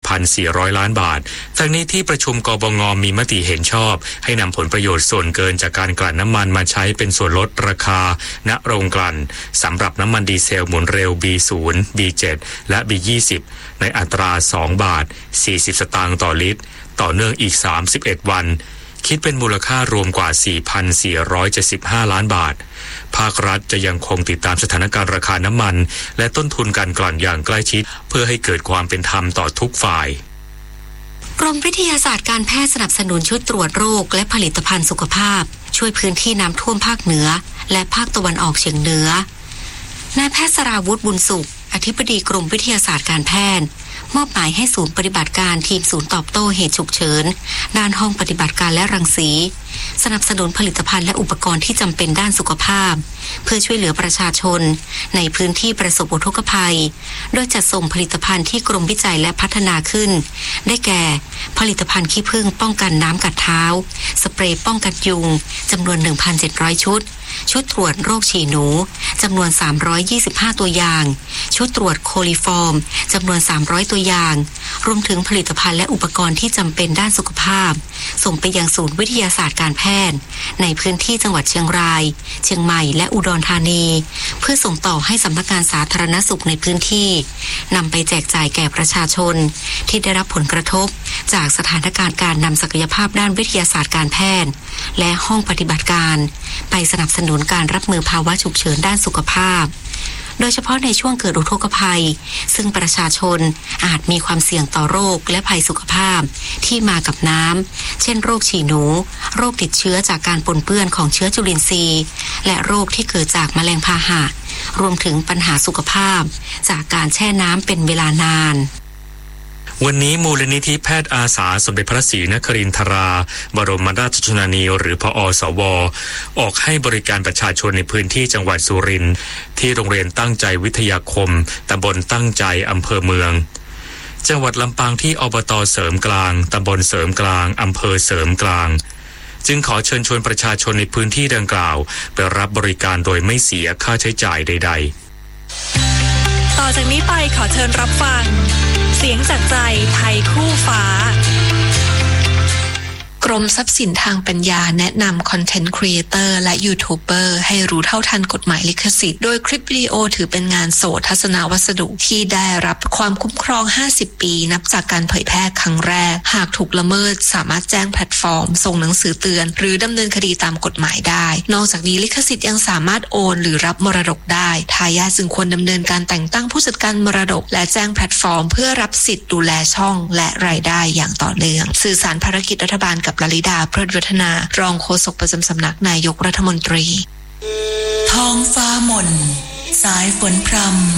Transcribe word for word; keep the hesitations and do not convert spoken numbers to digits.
พันสี่ร้อย ล้านบาททั้งนี้ที่ประชุมกบง.มีมติเห็นชอบให้นำผลประโยชน์ส่วนเกินจากการกลั่นน้ำมันมาใช้เป็นส่วนลดราคาณโรงกลั่นสำหรับน้ำมันดีเซลหมุนเร็ว บี ศูนย์ บี เจ็ด และ บี ยี่สิบ ในอัตราสองบาทสี่สิบสตางค์ต่อลิตรต่อเนื่องอีกสามสิบเอ็ดวันคิดเป็นมูลค่ารวมกว่า สี่พันสี่ร้อยเจ็ดสิบห้า ล้านบาทภาครัฐจะยังคงติดตามสถานการณ์ราคาน้ำมันและต้นทุนการกลั่นอย่างใกล้ชิดเพื่อให้เกิดความเป็นธรรมต่อทุกฝ่ายกรมวิทยาศาสตร์การแพทย์สนับสนุนชุดตรวจโรคและผลิตภัณฑ์สุขภาพช่วยพื้นที่น้ำท่วมภาคเหนือและภาคตะวันออกเฉียงเหนือนายแพทย์สราวุฒิบุญสุขอธิบดีกรมวิทยาศาสตร์การแพทย์มอบหมายให้ศูนย์ปฏิบัติการทีมศูนย์ตอบโต้เหตุฉุกเฉินด้านห้องปฏิบัติการและรังสีสนับสนุนผลิตภัณฑ์และอุปกรณ์ที่จำเป็นด้านสุขภาพเพื่อช่วยเหลือประชาชนในพื้นที่ประสบอุทกภัยโดยจัดส่งผลิตภัณฑ์ที่กรมวิจัยและพัฒนาขึ้นได้แก่ผลิตภัณฑ์ขี้ผึ้งป้องกันน้ำกัดเท้าสเปรย์ป้องกันยุงจำนวน หนึ่งพันเจ็ดร้อย ชุดชุดตรวจโรคฉี่หนูจำนวนสามร้อยยี่สิบห้าตัวอย่างชุดตรวจโคลิฟอร์มจำนวนสามร้อยตัวอย่างรวมถึงผลิตภัณฑ์และอุปกรณ์ที่จำเป็นด้านสุขภาพส่งไปยังศูนย์วิทยาศาสตร์การแพทย์ในพื้นที่จังหวัดเชียงรายเชียงใหม่และอุดรธานีเพื่อส่งต่อให้สำนักงานสาธารณสุขในพื้นที่นำไปแจกจ่ายแก่ประชาชนที่ได้รับผลกระทบจากสถานการณ์การนำศักยภาพด้านวิทยาศาสตร์การแพทย์และห้องปฏิบัติการไปสนับสนุนการรับมือภาวะฉุกเฉินด้านสุขภาพโดยเฉพาะในช่วงเกิดอุทกภัยซึ่งประชาชนอาจมีความเสี่ยงต่อโรคและภัยสุขภาพที่มากับน้ำเช่นโรคฉี่หนูโรคติดเชื้อจากการปนเปื้อนของเชื้อจุลินทรีย์และโรคที่เกิดจากแมลงพาหะรวมถึงปัญหาสุขภาพจากการแช่น้ำเป็นเวลานานวันนี้มูลนิธิแพทย์อาสาสมเด็จพระศรีนครินทราบรมราชชนนีหรือพอสวออกให้บริการประชาชนในพื้นที่จังหวัดสุรินทร์ที่โรงเรียนตั้งใจวิทยาคมตำบลตั้งใจอำเภอเมืองจังหวัดลำปางที่อบต.เสริมกลางตำบลเสริมกลางอำเภอเสริมกลางจึงขอเชิญชวนประชาชนในพื้นที่ดังกล่าวไปรับบริการโดยไม่เสียค่าใช้จ่ายใดๆต่อจากนี้ไปขอเชิญรับฟังเสียงจากใจไทยคู่ฟ้ากรมทรัพย์สินทางปัญญาแนะนำคอนเทนต์ครีเอเตอร์และยูทูบเบอร์ให้รู้เท่าทันกฎหมายลิขสิทธิ์โดยคลิปวิดีโอถือเป็นงานโสตทัศนวัสดุที่ได้รับความคุ้มครองห้าสิบปีนับจากการเผยแพร่ครั้งแรกหากถูกละเมิดสามารถแจ้งแพลตฟอร์มส่งหนังสือเตือนหรือดำเนินคดีตามกฎหมายได้นอกจากนี้ลิขสิทธิ์ยังสามารถโอนหรือรับมรดกได้ทายาทจึงควรดำเนินการแต่งตั้งผู้จัดการมรดกและแจ้งแพลตฟอร์มเพื่อรับสิทธิ์ดูแลช่องและรายได้อย่างต่อเนื่องสื่อสารภารกิจรัฐบาลกับลลิดาเพลิดวัฒนารองโฆษกประจำสำนักนายกรัฐมนตรีท้องฟ้าหม่นสายฝนพรำ